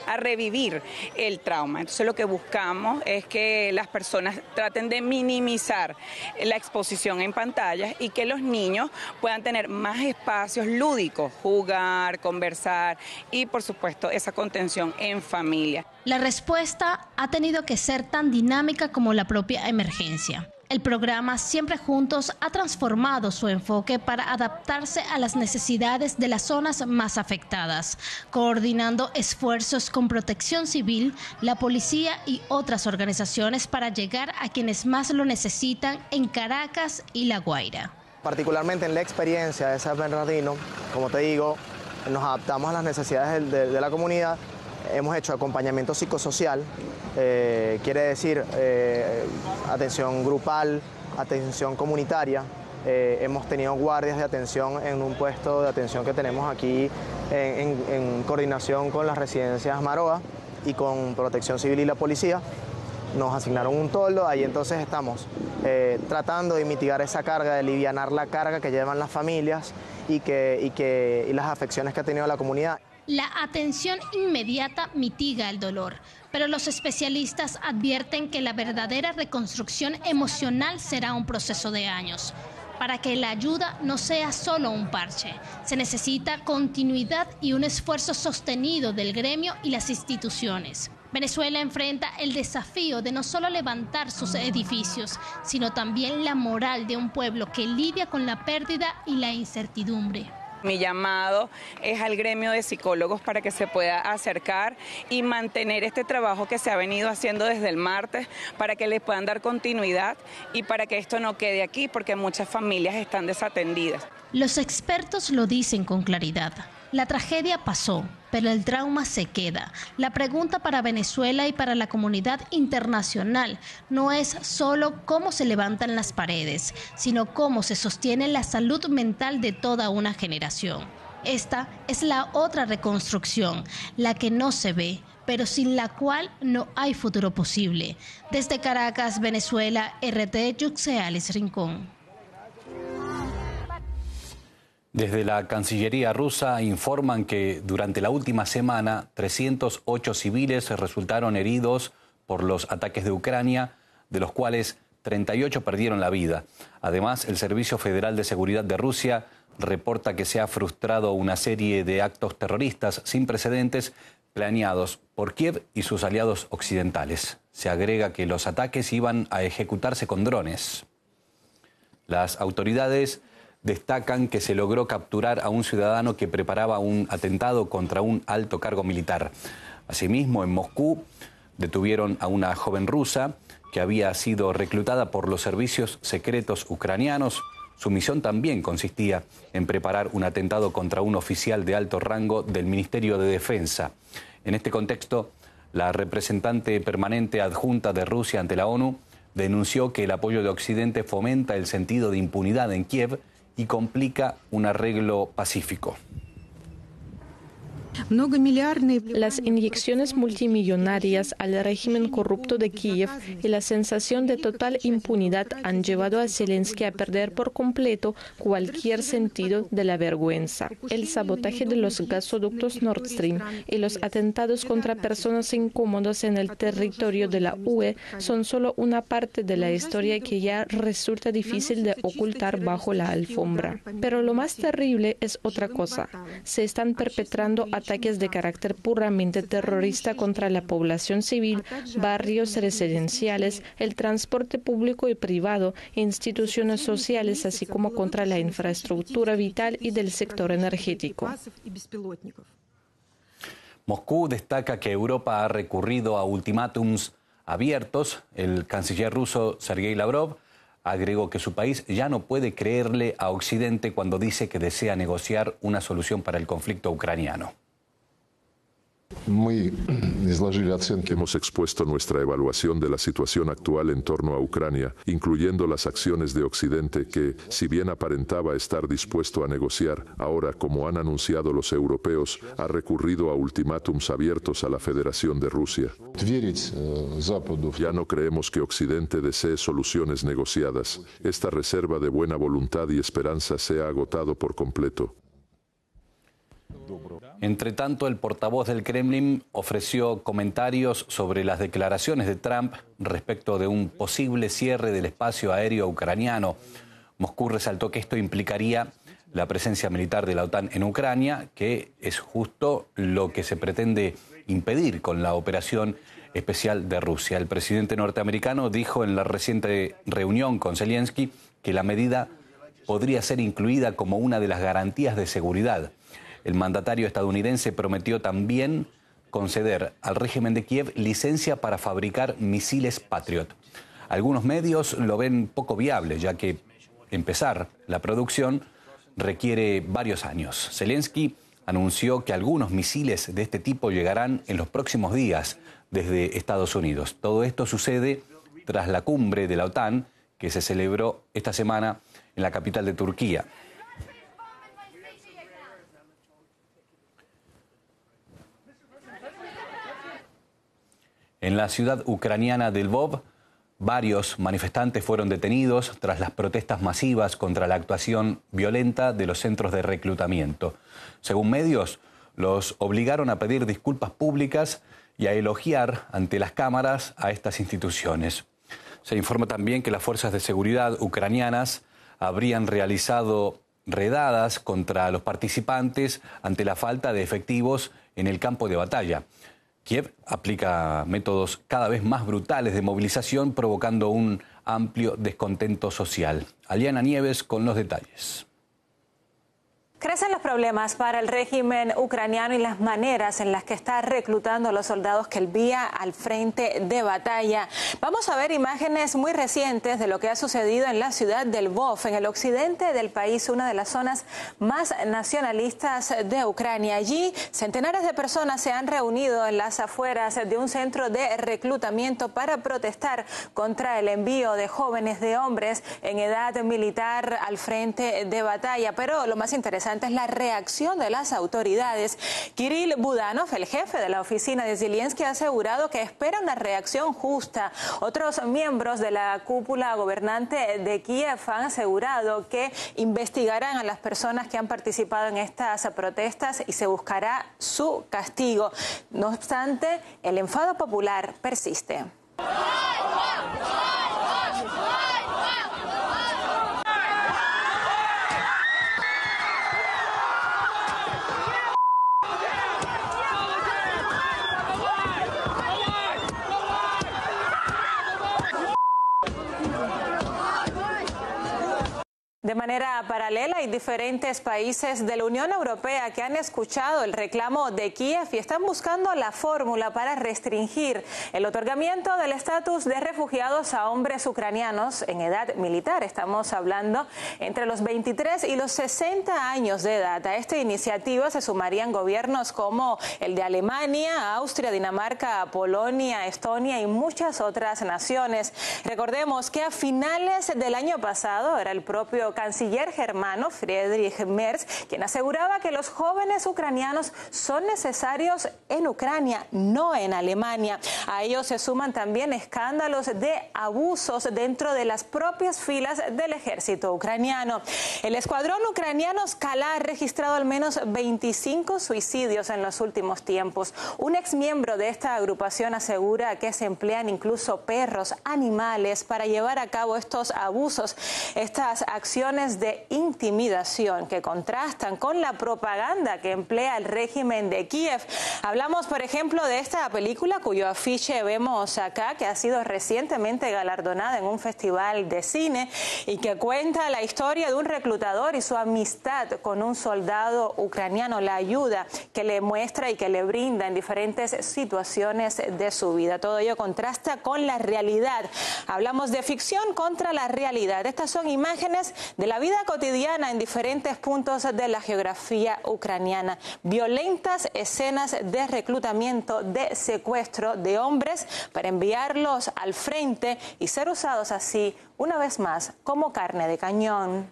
a revivir el trauma. Entonces lo que buscamos es que las personas traten de minimizar la exposición en pantallas y que los niños puedan tener más espacios lúdicos, jugar, conversar y por supuesto esa contención en familia. La respuesta ha tenido que ser tan dinámica como la propia emergencia. El programa Siempre Juntos ha transformado su enfoque para adaptarse a las necesidades de las zonas más afectadas, coordinando esfuerzos con Protección Civil, la policía y otras organizaciones para llegar a quienes más lo necesitan en Caracas y La Guaira. Particularmente en la experiencia de San Bernardino, como te digo, nos adaptamos a las necesidades de la comunidad. Hemos hecho acompañamiento psicosocial, quiere decir atención grupal, atención comunitaria. Hemos tenido guardias de atención en un puesto de atención que tenemos aquí en coordinación con las residencias Maroa y con Protección Civil y la policía. Nos asignaron un toldo, ahí entonces estamos tratando de mitigar esa carga, de alivianar la carga que llevan las familias y las afecciones que ha tenido la comunidad. La atención inmediata mitiga el dolor, pero los especialistas advierten que la verdadera reconstrucción emocional será un proceso de años. Para que la ayuda no sea solo un parche, se necesita continuidad y un esfuerzo sostenido del gremio y las instituciones. Venezuela enfrenta el desafío de no solo levantar sus edificios, sino también la moral de un pueblo que lidia con la pérdida y la incertidumbre. Mi llamado es al gremio de psicólogos para que se pueda acercar y mantener este trabajo que se ha venido haciendo desde el martes para que les puedan dar continuidad y para que esto no quede aquí porque muchas familias están desatendidas. Los expertos lo dicen con claridad. La tragedia pasó, pero el trauma se queda. La pregunta para Venezuela y para la comunidad internacional no es solo cómo se levantan las paredes, sino cómo se sostiene la salud mental de toda una generación. Esta es la otra reconstrucción, la que no se ve, pero sin la cual no hay futuro posible. Desde Caracas, Venezuela, RT Yuxealis Rincón. Desde la Cancillería rusa informan que durante la última semana 308 civiles resultaron heridos por los ataques de Ucrania, de los cuales 38 perdieron la vida. Además, el Servicio Federal de Seguridad de Rusia reporta que se ha frustrado una serie de actos terroristas sin precedentes planeados por Kiev y sus aliados occidentales. Se agrega que los ataques iban a ejecutarse con drones. Las autoridades destacan que se logró capturar a un ciudadano que preparaba un atentado contra un alto cargo militar. Asimismo, en Moscú detuvieron a una joven rusa que había sido reclutada por los servicios secretos ucranianos. Su misión también consistía en preparar un atentado contra un oficial de alto rango del Ministerio de Defensa. En este contexto, la representante permanente adjunta de Rusia ante la ONU denunció que el apoyo de Occidente fomenta el sentido de impunidad en Kiev y complica un arreglo pacífico. Las inyecciones multimillonarias al régimen corrupto de Kiev y la sensación de total impunidad han llevado a Zelensky a perder por completo cualquier sentido de la vergüenza. El sabotaje de los gasoductos Nord Stream y los atentados contra personas incómodas en el territorio de la UE son solo una parte de la historia que ya resulta difícil de ocultar bajo la alfombra. Pero lo más terrible es otra cosa. Se están perpetrando ataques de carácter puramente terrorista contra la población civil, barrios residenciales, el transporte público y privado, instituciones sociales, así como contra la infraestructura vital y del sector energético. Moscú destaca que Europa ha recurrido a ultimátums abiertos. El canciller ruso Sergei Lavrov agregó que su país ya no puede creerle a Occidente cuando dice que desea negociar una solución para el conflicto ucraniano. Hemos expuesto nuestra evaluación de la situación actual en torno a Ucrania, incluyendo las acciones de Occidente que, si bien aparentaba estar dispuesto a negociar, ahora, como han anunciado los europeos, ha recurrido a ultimátums abiertos a la Federación de Rusia. Ya no creemos que Occidente desee soluciones negociadas. Esta reserva de buena voluntad y esperanza se ha agotado por completo. Entre tanto, el portavoz del Kremlin ofreció comentarios sobre las declaraciones de Trump respecto de un posible cierre del espacio aéreo ucraniano. Moscú resaltó que esto implicaría la presencia militar de la OTAN en Ucrania, que es justo lo que se pretende impedir con la operación especial de Rusia. El presidente norteamericano dijo en la reciente reunión con Zelensky que la medida podría ser incluida como una de las garantías de seguridad. El mandatario estadounidense prometió también conceder al régimen de Kiev licencia para fabricar misiles Patriot. Algunos medios lo ven poco viable, ya que empezar la producción requiere varios años. Zelensky anunció que algunos misiles de este tipo llegarán en los próximos días desde Estados Unidos. Todo esto sucede tras la cumbre de la OTAN que se celebró esta semana en la capital de Turquía. En la ciudad ucraniana de Lvov, varios manifestantes fueron detenidos tras las protestas masivas contra la actuación violenta de los centros de reclutamiento. Según medios, los obligaron a pedir disculpas públicas y a elogiar ante las cámaras a estas instituciones. Se informa también que las fuerzas de seguridad ucranianas habrían realizado redadas contra los participantes ante la falta de efectivos en el campo de batalla. Kiev aplica métodos cada vez más brutales de movilización, provocando un amplio descontento social. Aliana Nieves con los detalles. Crecen los problemas para el régimen ucraniano y las maneras en las que está reclutando a los soldados que envía al frente de batalla. Vamos a ver imágenes muy recientes de lo que ha sucedido en la ciudad de Lvov, en el occidente del país, una de las zonas más nacionalistas de Ucrania. Allí, centenares de personas se han reunido en las afueras de un centro de reclutamiento para protestar contra el envío de jóvenes, de hombres en edad militar al frente de batalla. Pero lo más interesante es la reacción de las autoridades. Kirill Budanov, el jefe de la oficina de Zelensky, ha asegurado que espera una reacción justa. Otros miembros de la cúpula gobernante de Kiev han asegurado que investigarán a las personas que han participado en estas protestas y se buscará su castigo. No obstante, el enfado popular persiste. De manera paralela, hay diferentes países de la Unión Europea que han escuchado el reclamo de Kiev y están buscando la fórmula para restringir el otorgamiento del estatus de refugiados a hombres ucranianos en edad militar. Estamos hablando entre los 23 y los 60 años de edad. A esta iniciativa se sumarían gobiernos como el de Alemania, Austria, Dinamarca, Polonia, Estonia y muchas otras naciones. Recordemos que a finales del año pasado era el propio canciller germano Friedrich Merz quien aseguraba que los jóvenes ucranianos son necesarios en Ucrania, no en Alemania. A ellos se suman también escándalos de abusos dentro de las propias filas del ejército ucraniano. El escuadrón ucraniano Skala ha registrado al menos 25 suicidios en los últimos tiempos. Un exmiembro de esta agrupación asegura que se emplean incluso perros, animales para llevar a cabo estos abusos, estas acciones de intimidación que contrastan con la propaganda que emplea el régimen de Kiev. Hablamos, por ejemplo, de esta película cuyo afiche vemos acá, que ha sido recientemente galardonada en un festival de cine y que cuenta la historia de un reclutador y su amistad con un soldado ucraniano, la ayuda que le muestra y que le brinda en diferentes situaciones de su vida. Todo ello contrasta con la realidad. Hablamos de ficción contra la realidad. Estas son imágenes de la vida cotidiana en diferentes puntos de la geografía ucraniana. Violentas escenas de reclutamiento, de secuestro de hombres para enviarlos al frente y ser usados así, una vez más, como carne de cañón.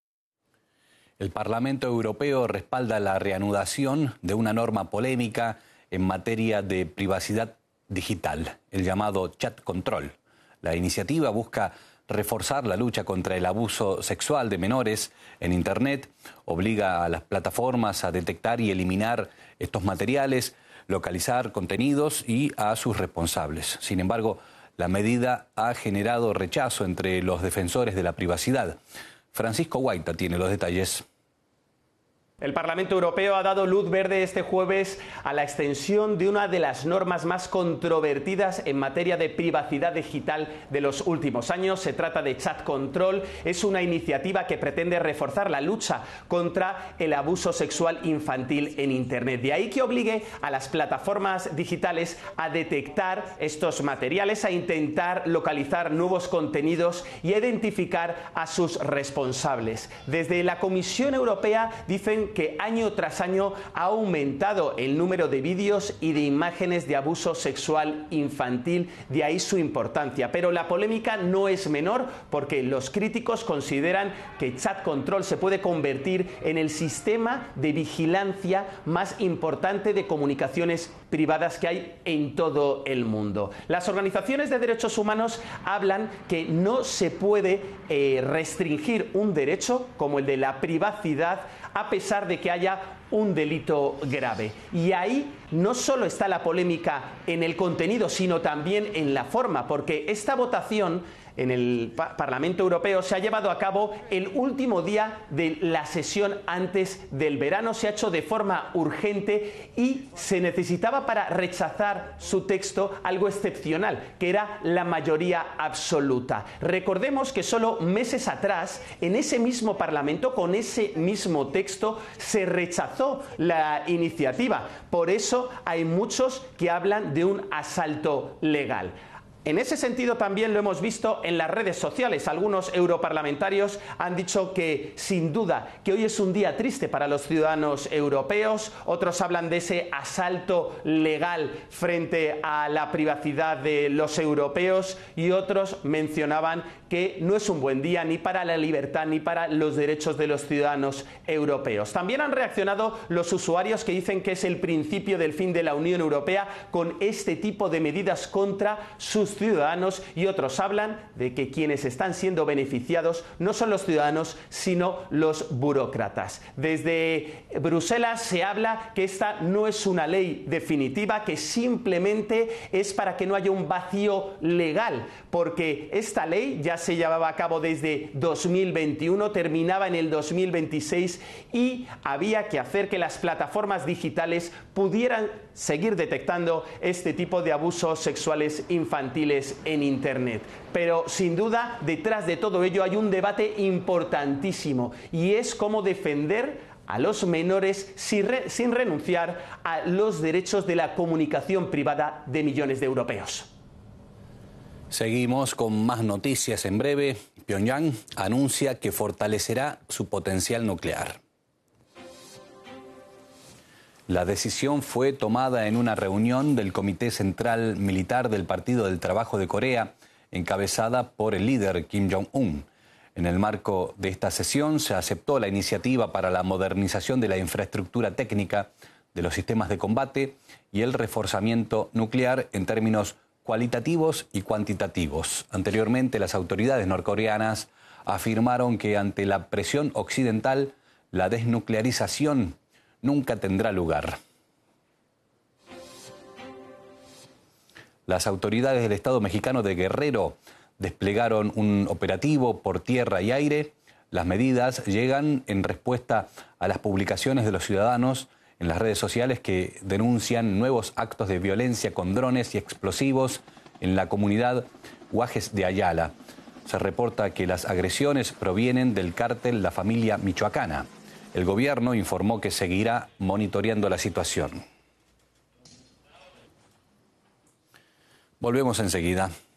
El Parlamento Europeo respalda la reanudación de una norma polémica en materia de privacidad digital, el llamado Chat Control. La iniciativa busca reforzar la lucha contra el abuso sexual de menores en Internet, obliga a las plataformas a detectar y eliminar estos materiales, localizar contenidos y a sus responsables. Sin embargo, la medida ha generado rechazo entre los defensores de la privacidad. Francisco Guaita tiene los detalles. El Parlamento Europeo ha dado luz verde este jueves a la extensión de una de las normas más controvertidas en materia de privacidad digital de los últimos años. Se trata de Chat Control. Es una iniciativa que pretende reforzar la lucha contra el abuso sexual infantil en Internet. De ahí que obligue a las plataformas digitales a detectar estos materiales, a intentar localizar nuevos contenidos y a identificar a sus responsables. Desde la Comisión Europea dicen que año tras año ha aumentado el número de vídeos y de imágenes de abuso sexual infantil, de ahí su importancia. Pero la polémica no es menor porque los críticos consideran que Chat Control se puede convertir en el sistema de vigilancia más importante de comunicaciones privadas que hay en todo el mundo. Las organizaciones de derechos humanos hablan que no se puede restringir un derecho como el de la privacidad a pesar de que haya un delito grave. Y ahí no solo está la polémica en el contenido, sino también en la forma, porque esta votación en el Parlamento Europeo se ha llevado a cabo el último día de la sesión antes del verano. Se ha hecho de forma urgente y se necesitaba para rechazar su texto algo excepcional, que era la mayoría absoluta. Recordemos que solo meses atrás, en ese mismo Parlamento, con ese mismo texto, se rechazó la iniciativa. Por eso hay muchos que hablan de un asalto legal. En ese sentido también lo hemos visto en las redes sociales. Algunos europarlamentarios han dicho que sin duda que hoy es un día triste para los ciudadanos europeos. Otros hablan de ese asalto legal frente a la privacidad de los europeos y otros mencionaban que no es un buen día ni para la libertad ni para los derechos de los ciudadanos europeos. También han reaccionado los usuarios que dicen que es el principio del fin de la Unión Europea con este tipo de medidas contra sus ciudadanos, y otros hablan de que quienes están siendo beneficiados no son los ciudadanos sino los burócratas. Desde Bruselas se habla que esta no es una ley definitiva, que simplemente es para que no haya un vacío legal, porque esta ley ya se llevaba a cabo desde 2021, terminaba en el 2026 y había que hacer que las plataformas digitales pudieran seguir detectando este tipo de abusos sexuales infantiles en Internet. Pero sin duda, detrás de todo ello hay un debate importantísimo y es cómo defender a los menores sin renunciar a los derechos de la comunicación privada de millones de europeos. Seguimos con más noticias en breve. Pyongyang anuncia que fortalecerá su potencial nuclear. La decisión fue tomada en una reunión del Comité Central Militar del Partido del Trabajo de Corea, encabezada por el líder Kim Jong-un. En el marco de esta sesión se aceptó la iniciativa para la modernización de la infraestructura técnica de los sistemas de combate y el reforzamiento nuclear en términos cualitativos y cuantitativos. Anteriormente, las autoridades norcoreanas afirmaron que ante la presión occidental, la desnuclearización nunca tendrá lugar. Las autoridades del Estado mexicano de Guerrero desplegaron un operativo por tierra y aire. Las medidas llegan en respuesta a las publicaciones de los ciudadanos en las redes sociales que denuncian nuevos actos de violencia con drones y explosivos en la comunidad Guajes de Ayala. Se reporta que las agresiones provienen del cártel La Familia Michoacana. El gobierno informó que seguirá monitoreando la situación. Volvemos enseguida.